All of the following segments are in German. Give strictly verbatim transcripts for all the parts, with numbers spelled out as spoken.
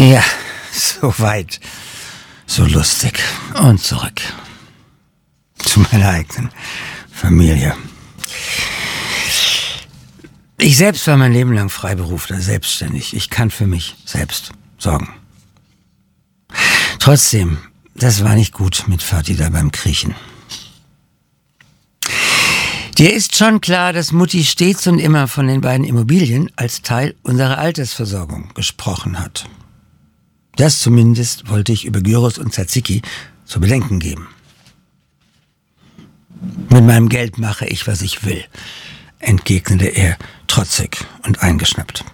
Ja, so weit, so lustig und zurück zu meiner eigenen Familie. Ich selbst war mein Leben lang Freiberufler, selbstständig. Ich kann für mich selbst sorgen. Trotzdem, das war nicht gut mit Vati da beim Kriechen. Dir ist schon klar, dass Mutti stets und immer von den beiden Immobilien als Teil unserer Altersversorgung gesprochen hat. Das zumindest wollte ich über Gyros und Tzatziki zu bedenken geben. Mit meinem Geld mache ich, was ich will, entgegnete er trotzig und eingeschnappt.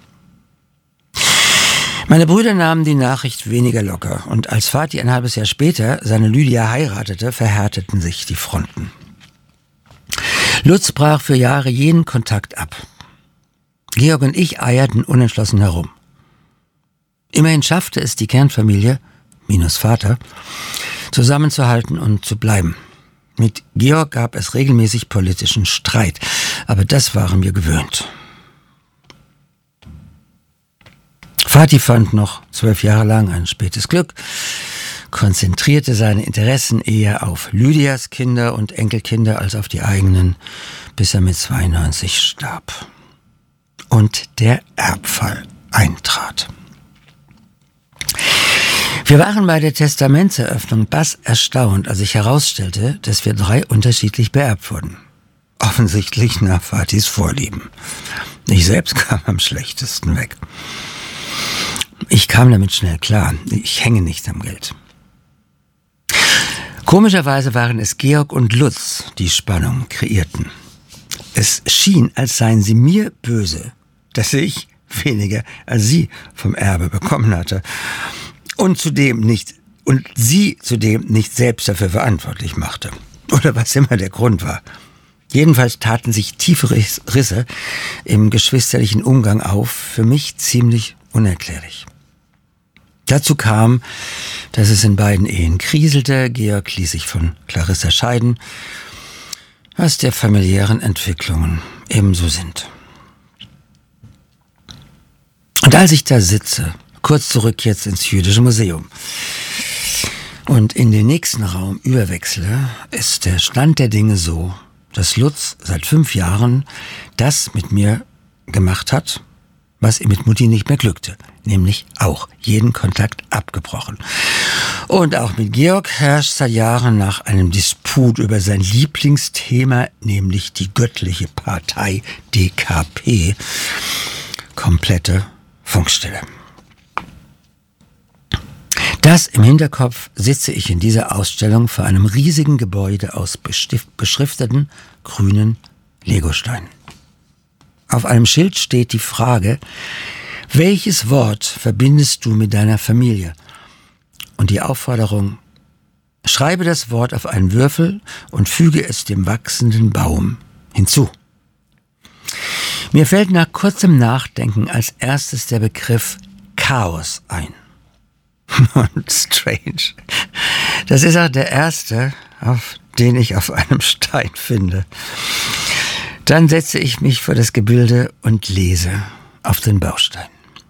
Meine Brüder nahmen die Nachricht weniger locker und als Vati ein halbes Jahr später seine Lydia heiratete, verhärteten sich die Fronten. Lutz brach für Jahre jeden Kontakt ab. Georg und ich eierten unentschlossen herum. Immerhin schaffte es die Kernfamilie, minus Vater, zusammenzuhalten und zu bleiben. Mit Georg gab es regelmäßig politischen Streit, aber das waren wir gewöhnt. Vati fand noch zwölf Jahre lang ein spätes Glück, konzentrierte seine Interessen eher auf Lydias Kinder und Enkelkinder als auf die eigenen, bis er mit zweiundneunzig starb. Und der Erbfall eintrat. Wir waren bei der Testamentseröffnung bass erstaunt, als sich herausstellte, dass wir drei unterschiedlich beerbt wurden. Offensichtlich nach Vatis Vorlieben. Ich selbst kam am schlechtesten weg. Ich kam damit schnell klar. Ich hänge nicht am Geld. Komischerweise waren es Georg und Lutz, die Spannung kreierten. Es schien, als seien sie mir böse, dass ich weniger als sie vom Erbe bekommen hatte. Und zudem nicht, und sie zudem nicht selbst dafür verantwortlich machte. Oder was immer der Grund war. Jedenfalls taten sich tiefe Risse im geschwisterlichen Umgang auf, für mich ziemlich unerklärlich. Dazu kam, dass es in beiden Ehen kriselte. Georg ließ sich von Clarissa scheiden, was der familiären Entwicklungen ebenso sind. Und als ich da sitze, kurz zurück jetzt ins Jüdische Museum, und in den nächsten Raum überwechsle, ist der Stand der Dinge so, dass Lutz seit fünf Jahren das mit mir gemacht hat, was ihm mit Mutti nicht mehr glückte, nämlich auch jeden Kontakt abgebrochen. Und auch mit Georg herrscht seit Jahren nach einem Disput über sein Lieblingsthema, nämlich die göttliche Partei D K P, komplette Funkstille. Das im Hinterkopf sitze ich in dieser Ausstellung vor einem riesigen Gebäude aus beschrifteten grünen Legosteinen. Auf einem Schild steht die Frage: Welches Wort verbindest du mit deiner Familie? Und die Aufforderung: Schreibe das Wort auf einen Würfel und füge es dem wachsenden Baum hinzu. Mir fällt nach kurzem Nachdenken als erstes der Begriff Chaos ein. Und strange. Das ist auch der erste, auf den ich auf einem Stein finde. Dann setze ich mich vor das Gebilde und lese auf den Baustein.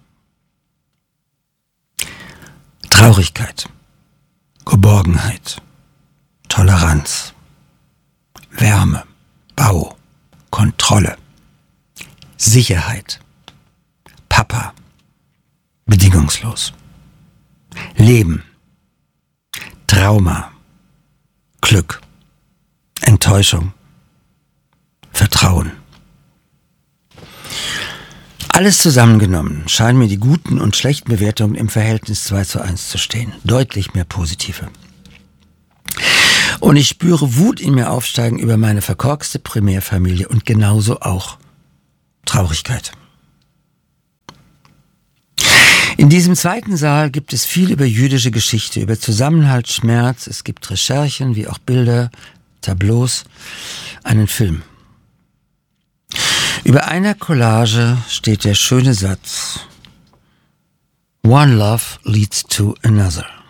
Traurigkeit, Geborgenheit, Toleranz, Wärme, Bau, Kontrolle, Sicherheit, Papa, bedingungslos, Leben, Trauma, Glück, Enttäuschung, Vertrauen. Alles zusammengenommen scheinen mir die guten und schlechten Bewertungen im Verhältnis zwei zu eins zu stehen. Deutlich mehr positive. Und ich spüre Wut in mir aufsteigen über meine verkorkste Primärfamilie und genauso auch Traurigkeit. In diesem zweiten Saal gibt es viel über jüdische Geschichte, über Zusammenhalt, Schmerz. Es gibt Recherchen wie auch Bilder, Tableaus, einen Film. Über einer Collage steht der schöne Satz: One love leads to another.